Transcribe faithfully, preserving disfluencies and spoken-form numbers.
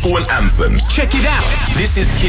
school anthems. Check it out. This is Kid